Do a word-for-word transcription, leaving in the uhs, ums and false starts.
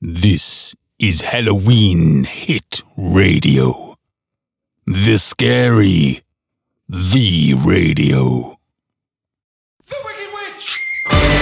This is Halloween Hit Radio. The Scary, the Radio.